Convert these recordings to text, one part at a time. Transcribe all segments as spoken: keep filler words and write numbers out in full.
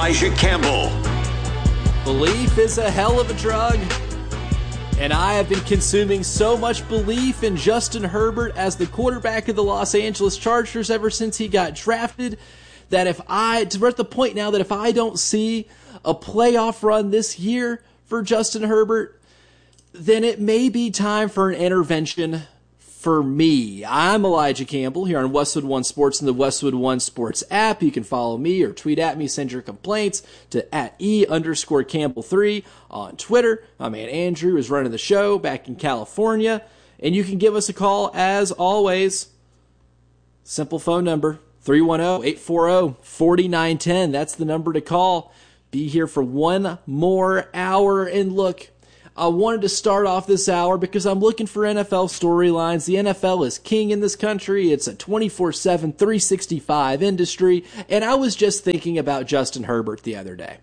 Elijah Campbell. Belief is a hell of a drug, and I have been consuming so much belief in Justin Herbert as the quarterback of the Los Angeles Chargers ever since he got drafted that if I, we're at the point now that if I don't see a playoff run this year for Justin Herbert, then it may be time for an intervention for me. I'm Elijah Campbell here on Westwood One Sports and the Westwood One Sports app. You can follow me or tweet at me, send your complaints to at E underscore Campbell three on Twitter. My man Andrew is running the show back in California. And you can give us a call as always. Simple phone number, three one zero, eight four zero, four nine one zero. That's the number to call. Be here for one more hour. And look, I wanted to start off this hour because I'm looking for N F L storylines. The N F L is king in this country. It's a twenty-four seven, three sixty-five industry. And I was just thinking about Justin Herbert the other day.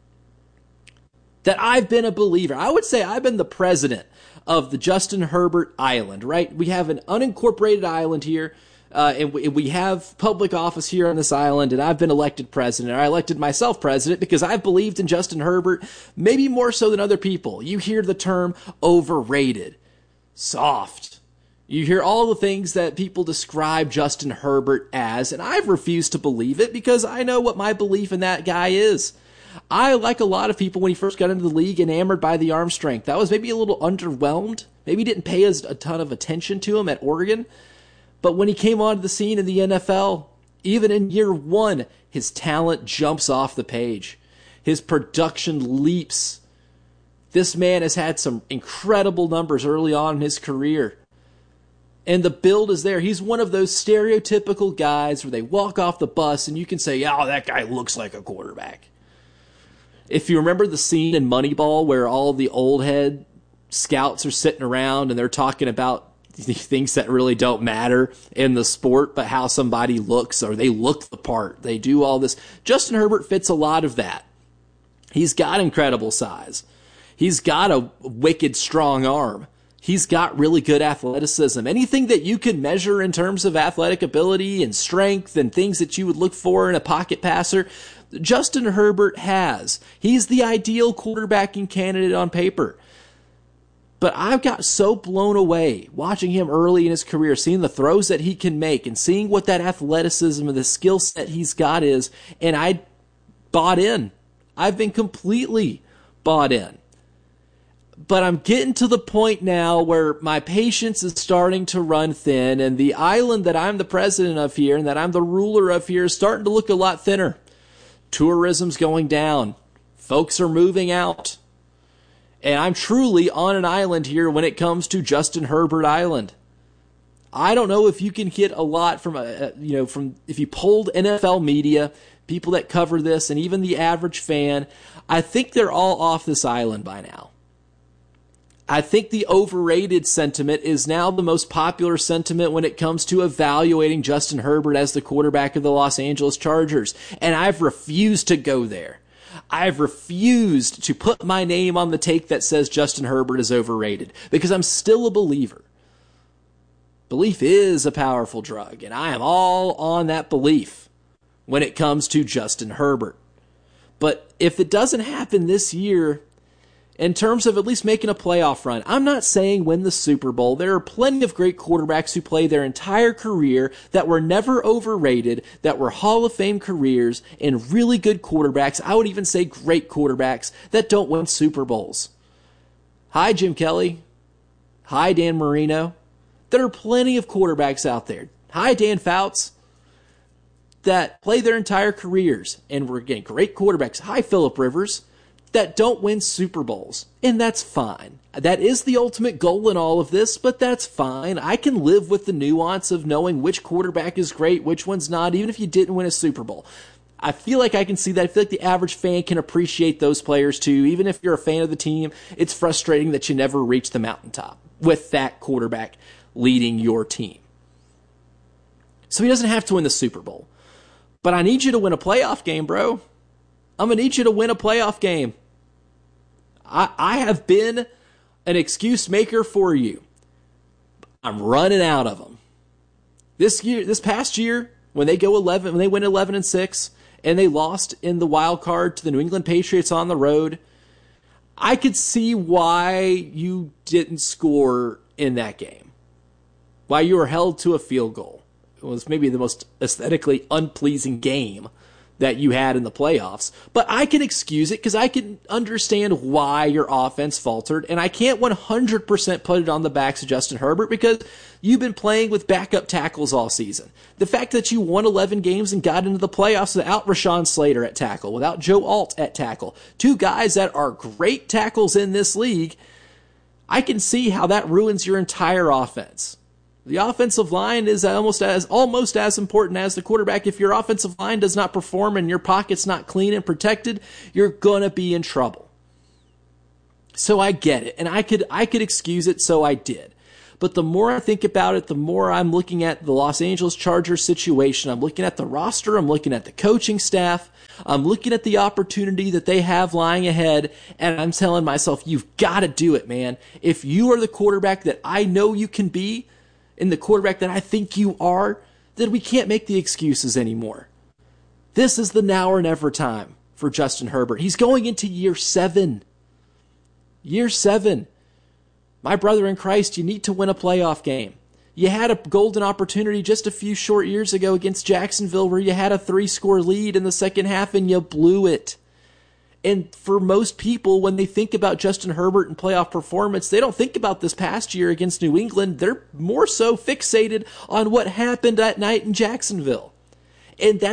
That I've been a believer. I would say I've been the president of the Justin Herbert Island, right? We have an unincorporated island here. Uh, and we, we have public office here on this island, and I've been elected president. I elected myself president because I've believed in Justin Herbert, maybe more so than other people. You hear the term overrated, soft. You hear all the things that people describe Justin Herbert as, and I've refused to believe it because I know what my belief in that guy is. I, like a lot of people when he first got into the league, enamored by the arm strength. I was maybe a little underwhelmed, maybe didn't pay a ton of attention to him at Oregon. But when he came onto the scene in the N F L, even in year one, his talent jumps off the page. His production leaps. This man has had some incredible numbers early on in his career. And the build is there. He's one of those stereotypical guys where they walk off the bus and you can say, oh, that guy looks like a quarterback. If you remember the scene in Moneyball where all the old head scouts are sitting around and they're talking about things that really don't matter in the sport, but how somebody looks, or they look the part. They do all this. Justin Herbert fits a lot of that. He's got incredible size. He's got a wicked strong arm. He's got really good athleticism. Anything that you can measure in terms of athletic ability and strength and things that you would look for in a pocket passer, Justin Herbert has. He's the ideal quarterbacking candidate on paper. But I've got so blown away watching him early in his career, seeing the throws that he can make and seeing what that athleticism and the skill set he's got is, and I bought in. I've been completely bought in. But I'm getting to the point now where my patience is starting to run thin, and the island that I'm the president of here and that I'm the ruler of here is starting to look a lot thinner. Tourism's going down. Folks are moving out. And I'm truly on an island here when it comes to Justin Herbert Island. I don't know if you can get a lot from, a, you know, from if you polled N F L media, people that cover this, and even the average fan. I think they're all off this island by now. I think the overrated sentiment is now the most popular sentiment when it comes to evaluating Justin Herbert as the quarterback of the Los Angeles Chargers. And I've refused to go there. I've refused to put my name on the take that says Justin Herbert is overrated because I'm still a believer. Belief is a powerful drug, and I am all on that belief when it comes to Justin Herbert. But if it doesn't happen this year, in terms of at least making a playoff run, I'm not saying win the Super Bowl. There are plenty of great quarterbacks who play their entire career that were never overrated, that were Hall of Fame careers, and really good quarterbacks, I would even say great quarterbacks, that don't win Super Bowls. Hi, Jim Kelly. Hi, Dan Marino. There are plenty of quarterbacks out there. Hi, Dan Fouts, that play their entire careers and were getting great quarterbacks. Hi, Phillip Rivers, that don't win Super Bowls, and that's fine. That is the ultimate goal in all of this, but that's fine. I can live with the nuance of knowing which quarterback is great, which one's not, even if you didn't win a Super Bowl. I feel like I can see that. I feel like the average fan can appreciate those players too. Even if you're a fan of the team, it's frustrating that you never reach the mountaintop with that quarterback leading your team. So he doesn't have to win the Super Bowl. But I need you to win a playoff game, bro. I'm going to need you to win a playoff game. I, I have been an excuse maker for you. I'm running out of them. This year, this past year, when they go eleven, when they win eleven and six, and they lost in the wild card to the New England Patriots on the road. I could see why you didn't score in that game, why you were held to a field goal. It was maybe the most aesthetically unpleasing game that you had in the playoffs. But I can excuse it because I can understand why your offense faltered, and I can't one hundred percent put it on the backs of Justin Herbert because you've been playing with backup tackles all season. The fact that you won eleven games and got into the playoffs without Rashawn Slater at tackle, without Joe Alt at tackle, two guys that are great tackles in this league, I can see how that ruins your entire offense. The offensive line is almost as almost as important as the quarterback. If your offensive line does not perform and your pocket's not clean and protected, you're gonna be in trouble. So I get it, and I could I could excuse it, so I did. But the more I think about it, the more I'm looking at the Los Angeles Chargers situation. I'm looking at the roster, I'm looking at the coaching staff, I'm looking at the opportunity that they have lying ahead, and I'm telling myself, you've got to do it, man. If you are the quarterback that I know you can be, and the quarterback that I think you are, then we can't make the excuses anymore. This is the now or never time for Justin Herbert. He's going into year seven. Year seven. My brother in Christ, you need to win a playoff game. You had a golden opportunity just a few short years ago against Jacksonville where you had a three-score lead in the second half and you blew it. And for most people, when they think about Justin Herbert and playoff performance, they don't think about this past year against New England. They're more so fixated on what happened that night in Jacksonville. And that's